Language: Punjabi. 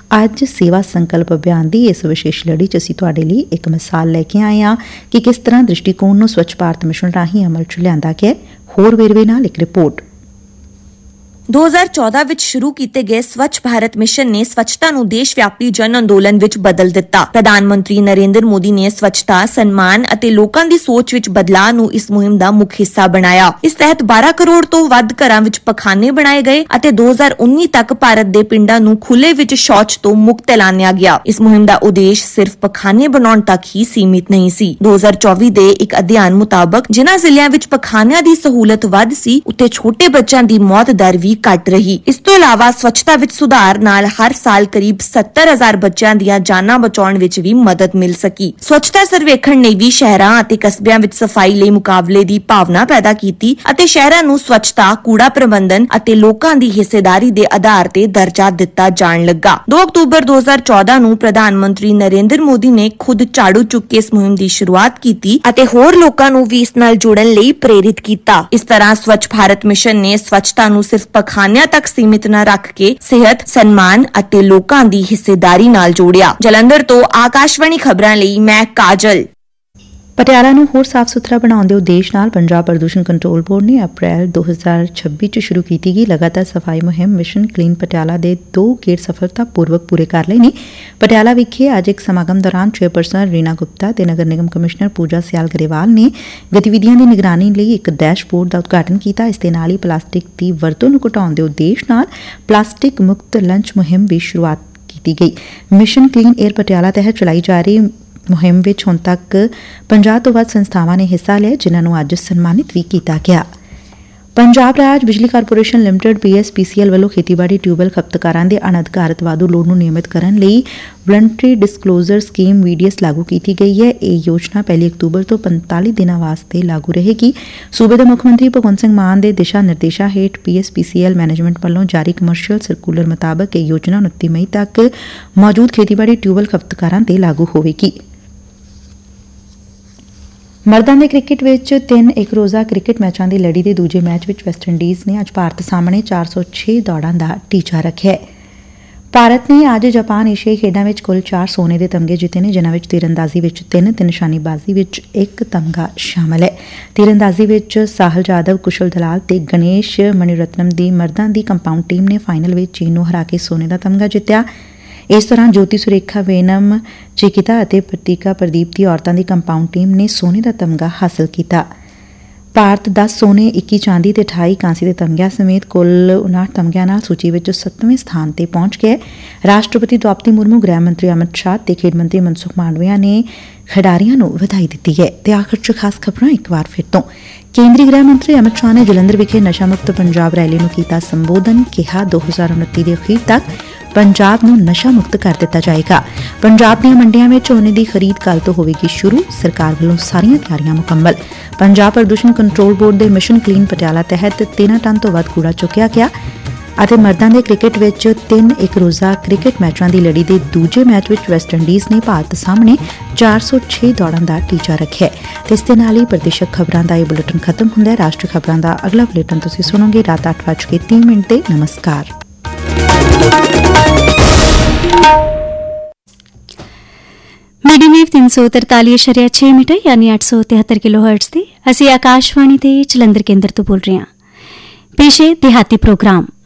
ਅੱਜ ਸੇਵਾ ਸੰਕਲਪ ਅਭਿਆਨ ਦੀ ਇਸ ਵਿਸ਼ੇਸ਼ ਲੜੀ 'ਚ ਅਸੀਂ ਤੁਹਾਡੇ ਲਈ ਇੱਕ ਮਿਸਾਲ ਲੈ ਕੇ ਆਏ ਹਾਂ ਕਿ ਕਿਸ ਤਰ੍ਹਾਂ ਦ੍ਰਿਸ਼ਟੀਕੋਣ ਨੂੰ ਸਵੱਛ ਭਾਰਤ ਮਿਸ਼ਨ ਰਾਹੀਂ ਅਮਲ 'ਚ ਲਿਆਂਦਾ ਗਿਆ। ਹੋਰ ਵੇਰਵੇ ਨਾਲ ਇੱਕ ਰਿਪੋਰਟ। 2014 ਵਿੱਚ ਸ਼ੁਰੂ ਕੀਤੇ ਗਏ ਸਵੱਛ ਭਾਰਤ ਮਿਸ਼ਨ ਨੇ ਸਵੱਛਤਾ ਨੂੰ ਦੇਸ਼ ਵਿਆਪੀ ਜਨ ਅੰਦੋਲਨ ਵਿੱਚ ਬਦਲ ਦਿੱਤਾ। ਪ੍ਰਧਾਨ ਮੰਤਰੀ ਨਰਿੰਦਰ ਮੋਦੀ ਨੇ ਸਵੱਛਤਾ, ਸਨਮਾਨ ਅਤੇ ਲੋਕਾਂ ਦੀ ਸੋਚ ਵਿੱਚ ਬਦਲਾਅ ਨੂੰ ਇਸ ਮੁਹਿੰਮ ਦਾ ਮੁੱਖ ਹਿੱਸਾ ਬਣਾਇਆ। ਇਸ ਤਹਿਤ 12 ਕਰੋੜ ਤੋਂ ਵੱਧ ਘਰਾਂ ਵਿੱਚ ਪਖਾਨੇ ਬਣਾਏ ਗਏ ਅਤੇ 2019 ਤੱਕ ਭਾਰਤ ਦੇ ਪਿੰਡਾਂ ਨੂੰ ਖੁੱਲੇ ਵਿੱਚ ਸ਼ੌਚ ਤੋਂ ਮੁਕਤ ਐਲਾਨਿਆ ਗਿਆ। ਇਸ ਮੁਹਿੰਮ ਦਾ ਉਦੇਸ਼ ਸਿਰਫ ਪਖਾਨੇ ਬਣਾਉਣ ਤੱਕ ਹੀ ਸੀਮਿਤ ਨਹੀਂ ਸੀ। 2024 ਦੇ ਇੱਕ ਅਧਿਐਨ ਮੁਤਾਬਕ ਜਿਨ੍ਹਾਂ ਜ਼ਿਲ੍ਹਿਆਂ ਵਿੱਚ ਪਖਾਨਿਆਂ ਦੀ ਸਹੂਲਤ ਵੱਧ ਸੀ, ਉੱਥੇ ਛੋਟੇ ਬੱਚਿਆਂ ਦੀ ਮੌਤ ਦਰ ਵੀ ਘੱਟ ਰਹੀ। ਇਸ ਤੋਂ ਇਲਾਵਾ ਸਵੱਛਤਾ ਵਿੱਚ ਸੁਧਾਰ ਨਾਲ ਹਰ ਸਾਲ ਕਰੀਬ 70,000 ਬੱਚਿਆਂ ਦੀਆਂ ਜਾਨਾਂ ਬਚਾਉਣ ਵਿੱਚ ਵੀ ਮਦਦ ਮਿਲ ਸਕੀ। ਸਵੱਛਤਾ ਸਰਵੇਖਣ ਨੇ ਵੀ ਸ਼ਹਿਰਾਂ ਅਤੇ ਕਸਬਿਆਂ ਵਿੱਚ ਸਫਾਈ ਲਈ ਮੁਕਾਬਲੇ ਦੀ ਭਾਵਨਾ ਪੈਦਾ ਕੀਤੀ ਅਤੇ ਸ਼ਹਿਰਾਂ ਨੂੰ ਸਵੱਛਤਾ, ਕੂੜਾ ਪ੍ਰਬੰਧਨ ਅਤੇ ਲੋਕਾਂ ਦੀ ਹਿੱਸੇਦਾਰੀ ਦੇ ਆਧਾਰ ਤੇ ਦਰਜਾ ਦਿੱਤਾ ਜਾਣ ਲੱਗਾ। 2 ਅਕਤੂਬਰ 2014 ਨੂੰ ਪ੍ਰਧਾਨ ਮੰਤਰੀ ਨਰਿੰਦਰ ਮੋਦੀ ਨੇ ਖੁਦ ਝਾੜੂ ਚੁੱਕ ਕੇ ਇਸ ਮੁਹਿੰਮ ਦੀ ਸ਼ੁਰੂਆਤ ਕੀਤੀ ਅਤੇ ਹੋਰ ਲੋਕਾਂ ਨੂੰ ਵੀ ਇਸ ਨਾਲ ਜੁੜਨ ਲਈ ਪ੍ਰੇਰਿਤ ਕੀਤਾ। ਇਸ ਤਰ੍ਹਾਂ ਸਵੱਛ ਭਾਰਤ ਮਿਸ਼ਨ ਨੇ ਸਵੱਛਤਾ ਨੂੰ ਸਿਰਫ ਪਖਾਨਿਆਂ ਤੱਕ ਸੀਮਿਤ ਨਾ ਰੱਖ ਕੇ ਸਿਹਤ, ਸਨਮਾਨ ਅਤੇ ਲੋਕਾਂ ਦੀ ਹਿੱਸੇਦਾਰੀ ਨਾਲ ਜੋੜਿਆ। ਜਲੰਧਰ ਤੋਂ ਆਕਾਸ਼ਵਾਣੀ ਖਬਰਾਂ ਲਈ ਮੈਂ ਕਾਜਲ। ਪਟਿਆਲਾ ਨੂੰ ਹੋਰ ਸਾਫ਼ ਸੁਥਰਾ ਬਣਾਉਣ ਦੇ ਉਦੇਸ਼ ਨਾਲ ਪੰਜਾਬ ਪ੍ਰਦੂਸ਼ਣ ਕੰਟਰੋਲ ਬੋਰਡ ਨੇ ਅਪ੍ਰੈਲ 2026 ਚ ਸ਼ੁਰੂ ਕੀਤੀ ਗਈ ਲਗਾਤਾਰ ਸਫਾਈ ਮੁਹਿੰਮ ਮਿਸ਼ਨ ਕਲੀਨ ਪਟਿਆਲਾ ਦੇ 2 ਗੇੜ ਸਫਲਤਾਪੂਰਵਕ ਪੂਰੇ ਕਰ ਲਏ ਨੇ। ਪਟਿਆਲਾ ਵਿਖੇ ਅੱਜ ਇੱਕ ਸਮਾਗਮ ਦੌਰਾਨ ਚੇਅਰਪਰਸਨ ਰੀਨਾ ਗੁਪਤਾ ਤੇ ਨਗਰ ਨਿਗਮ ਕਮਿਸ਼ਨਰ ਪੂਜਾ ਸਿਆਲ ਗਰੇਵਾਲ ਨੇ ਗਤੀਵਿਧੀਆਂ ਦੀ ਨਿਗਰਾਨੀ ਲਈ ਇੱਕ ਡੈਸ਼ਬੋਰਡ ਦਾ ਉਦਘਾਟਨ ਕੀਤਾ। ਇਸ ਦੇ ਨਾਲ ਹੀ ਪਲਾਸਟਿਕ ਦੀ ਵਰਤੋਂ ਨੂੰ ਘਟਾਉਣ ਦੇ ਉਦੇਸ਼ ਨਾਲ ਪਲਾਸਟਿਕ ਮੁਕਤ ਲੰਚ ਮੁਹਿੰਮ ਦੀ ਸ਼ੁਰੂਆਤ ਕੀਤੀ ਗਈ। ਮਿਸ਼ਨ ਕਲੀਨ ਏਅਰ ਪਟਿਆਲਾ ਤਹਿਤ ਚਲਾਈ ਜਾ ਰਹੀ ਮੁਹਿੰਮ ਵਿੱਚ ਹੁਣ ਤੱਕ 50 ਤੋਂ ਵੱਧ ਸੰਸਥਾਵਾਂ ਨੇ ਹਿੱਸਾ ਲਿਆ, ਜਿਨ੍ਹਾਂ ਨੂੰ ਅੱਜ ਸਨਮਾਨਿਤ ਵੀ ਕੀਤਾ ਗਿਆ। ਪੰਜਾਬ ਰਾਜ ਬਿਜਲੀ ਕਾਰਪੋਰੇਸ਼ਨ ਲਿਮਟਿਡ PSPCL ਵੱਲੋਂ ਖੇਤੀਬਾੜੀ ਟਿਊਬਵੈੱਲ ਖਪਤਕਾਰਾਂ ਦੇ ਅਣਅਧਿਕਾਰਤ ਵਾਧੂ ਲੋੜ ਨੂੰ ਨਿਯਮਿਤ ਕਰਨ ਲਈ ਵਲੰਟਰੀ ਡਿਸਕਲੋਜ਼ਰ ਸਕੀਮ VDS ਲਾਗੂ ਕੀਤੀ ਗਈ ਹੈ। ਇਹ ਯੋਜਨਾ 1 ਅਕਤੂਬਰ ਤੋਂ 45 ਦਿਨਾਂ ਵਾਸਤੇ ਲਾਗੂ ਰਹੇਗੀ। ਸੂਬੇ ਦੇ ਮੁੱਖ ਮੰਤਰੀ ਭਗਵੰਤ ਸਿੰਘ ਮਾਨ ਦੇ ਦਿਸ਼ਾ ਨਿਰਦੇਸ਼ਾਂ ਹੇਠ PSPCL ਮੈਨੇਜਮੈਂਟ ਵੱਲੋਂ ਜਾਰੀ ਕਮਰਸ਼ੀਅਲ ਸਰਕੂਲਰ ਮੁਤਾਬਕ ਇਹ ਯੋਜਨਾ 29 ਮਈ ਤੱਕ ਮੌਜੂਦ ਖੇਤੀਬਾੜੀ ਟਿਊਬਵੈੱਲ ਖਪਤਕਾਰਾਂ ਤੇ ਲਾਗੂ ਹੋਵੇਗੀ। ਮਰਦਾਂ ਦੇ ਕ੍ਰਿਕਟ ਵਿੱਚ 3 ਇੱਕ ਰੋਜ਼ਾ ਕ੍ਰਿਕਟ ਮੈਚਾਂ ਦੀ ਲੜੀ ਦੇ ਦੂਜੇ ਮੈਚ ਵਿੱਚ ਵੈਸਟਇੰਡੀਜ਼ ਨੇ ਅੱਜ ਭਾਰਤ ਸਾਹਮਣੇ 406 ਦੌੜਾਂ ਦਾ ਟੀਚਾ ਰੱਖਿਆ। ਭਾਰਤ ਨੇ ਅੱਜ ਜਾਪਾਨ ਏਸ਼ੀਆਈ ਖੇਡਾਂ ਵਿੱਚ ਕੁੱਲ 4 ਸੋਨੇ ਦੇ ਤਮਗੇ ਜਿੱਤੇ ਨੇ, ਜਿਨ੍ਹਾਂ ਵਿੱਚ ਤੀਰਅੰਦਾਜ਼ੀ ਵਿੱਚ 3 ਤੇ ਨਿਸ਼ਾਨੇਬਾਜ਼ੀ ਵਿੱਚ 1 ਤਮਗਾ ਸ਼ਾਮਲ ਹੈ। ਤੀਰਅੰਦਾਜ਼ੀ ਵਿੱਚ ਸਾਹਿਲ ਜਾਦਵ, ਕੁਸ਼ਲ ਦਲਾਲ ਤੇ ਗਣੇਸ਼ ਮਣੀਰਤਨਮ ਦੀ ਮਰਦਾਂ ਦੀ ਕੰਪਾਊਂਡ ਟੀਮ ਨੇ ਫਾਈਨਲ ਵਿੱਚ ਚੀਨ ਨੂੰ ਹਰਾ ਕੇ ਸੋਨੇ ਦਾ ਤਮਗਾ ਜਿੱਤਿਆ। ਇਸ ਦੌਰਾਨ ਜੋਤੀ ਸੁਰੇਖਾ ਵੇਨਮ ਚਿਕਿਤਾ ਅਤੇ ਪ੍ਰਤੀਕਾ ਪ੍ਰਦੀਪ ਦੀ ਔਰਤਾਂ ਦੀ ਕੰਪਾਊਂਡ ਟੀਮ ਨੇ ਸੋਨੇ ਦਾ ਤਮਗਾ ਹਾਸਲ ਕੀਤਾ। ਭਾਰਤ 10 ਸੋਨੇ, 21 ਚਾਂਦੀ ਤੇ 28 ਕਾਂਸੀ ਦੇ ਤਮਗਿਆਂ ਸਮੇਤ ਕੁੱਲ 59 ਤਮਗਿਆਂ ਨਾਲ ਸੂਚੀ ਵਿੱਚ 7ਵੇਂ ਸਥਾਨ ਤੇ ਪਹੁੰਚ ਗਿਆ। ਰਾਸ਼ਟਰਪਤੀ ਦ੍ਰੌਪਦੀ ਮੁਰਮੂ, ਗ੍ਰਹਿ ਮੰਤਰੀ ਅਮਿਤ ਸ਼ਾਹ ਤੇ ਖੇਡ ਮੰਤਰੀ ਮਨਸੁਖ ਮਾਂਡਵੀਆ ਨੇ ਖਿਡਾਰੀਆਂ ਨੂੰ ਵਧਾਈ ਦਿੱਤੀ ਹੈ। ਤੇ ਆਖਰ 'ਚ ਖਾਸ ਖਬਰਾਂ ਇੱਕ ਵਾਰ ਫਿਰ ਤੋਂ। ਕੇਂਦਰੀ ਗ੍ਰਹਿ ਮੰਤਰੀ ਅਮਿਤ ਸ਼ਾਹ ਨੇ ਜਲੰਧਰ ਵਿਖੇ ਨਸ਼ਾ ਮੁਕਤ ਪੰਜਾਬ ਰੈਲੀ ਨੂੰ ਕੀਤਾ ਸੰਬੋਧਨ। ਕਿਹਾ 2029 ਦੇ ਅਖੀਰ ਤੱਕ ਪੰਜਾਬ ਨੂੰ ਨਸ਼ਾ ਮੁਕਤ ਕਰ ਦਿੱਤਾ ਜਾਏਗਾ। ਪੰਜਾਬ ਦੀਆਂ ਮੰਡੀਆਂ ਵਿੱਚ ਝੋਨੇ ਦੀ ਖਰੀਦ ਕੱਲ੍ਹ ਤੋਂ ਹੋਵੇਗੀ ਸ਼ੁਰੂ। ਸਰਕਾਰ ਵੱਲੋਂ ਸਾਰੀਆਂ ਤਿਆਰੀਆਂ ਮੁਕੰਮਲ। ਪੰਜਾਬ ਪ੍ਰਦੂਸ਼ਣ ਕੰਟਰੋਲ ਬੋਰਡ ਦੇ ਮਿਸ਼ਨ ਕਲੀਨ ਪਟਿਆਲਾ ਤਹਿਤ 13 ਟਨ ਤੋਂ ਵੱਧ ਕੂੜਾ ਚੁੱਕਿਆ ਗਿਆ। ਅਤੇ ਮਰਦਾਂ ਦੇ ਕ੍ਰਿਕਟ ਵਿੱਚ 3 ਇੱਕ ਰੋਜ਼ਾ ਕ੍ਰਿਕਟ ਮੈਚਾਂ ਦੀ ਲੜੀ ਦੇ ਦੂਜੇ ਮੈਚ ਵਿੱਚ ਵੈਸਟਇੰਡੀਜ਼ ਨੇ ਭਾਰਤ ਸਾਹਮਣੇ 406 ਦੌੜਾਂ ਦਾ ਟੀਚਾ ਰੱਖਿਆ। ਤੇ ਇਸ ਦੇ ਨਾਲ ਹੀ ਪ੍ਰਦੇਸ਼ਕ ਖਬਰਾਂ ਦਾ ਇਹ ਬੁਲੇਟਿਨ ਖਤਮ ਹੁੰਦਾ ਹੈ। ਰਾਸ਼ਟਰੀ ਖਬਰਾਂ ਦਾ ਅਗਲਾ ਬੁਲੇਟਿਨ ਤੁਸੀਂ ਸੁਣੋਗੇ ਰਾਤ 8:30 ਤੇ। ਨਮਸਕਾਰ। ਮੀਡੀਅਮ ਵੇਵ 343.6 ਮੀਟਰ ਯਾਨੀ 873 ਕਿਲੋਹਰਟਜ਼ ਤੇ ਅਸੀਂ ਆਕਾਸ਼ਵਾਣੀ ਦੇ ਜਲੰਧਰ ਕੇਂਦਰ ਤੋਂ ਬੋਲ ਰਹੇ ਹਾਂ। ਪੇਸ਼ ਹੈ ਦਿਹਾਤੀ ਪ੍ਰੋਗਰਾਮ।